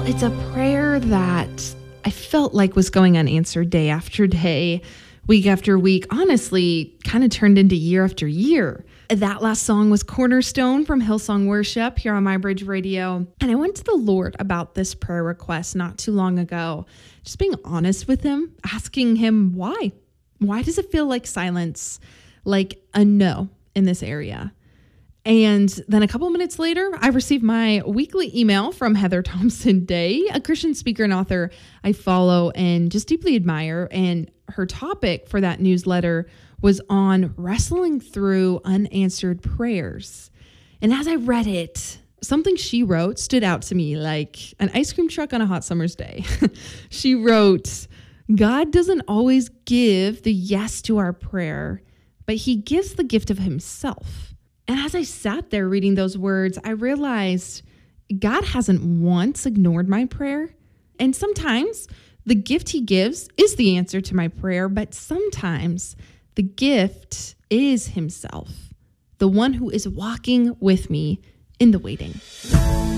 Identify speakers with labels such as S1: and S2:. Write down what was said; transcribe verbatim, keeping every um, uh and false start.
S1: It's a prayer that I felt like was going unanswered day after day, week after week, honestly, kind of turned into year after year. That last song was Cornerstone from Hillsong Worship here on My Bridge Radio. And I went to the Lord about this prayer request not too long ago, just being honest with him, asking him why. Why does it feel like silence, like a no in this area? And then a couple minutes later, I received my weekly email from Heather Thompson Day, a Christian speaker and author I follow and just deeply admire. And her topic for that newsletter was on wrestling through unanswered prayers. And as I read it, something she wrote stood out to me like an ice cream truck on a hot summer's day. She wrote, God doesn't always give the yes to our prayer, but he gives the gift of himself. And as I sat there reading those words, I realized God hasn't once ignored my prayer. And sometimes the gift he gives is the answer to my prayer, but sometimes the gift is himself, the one who is walking with me in the waiting.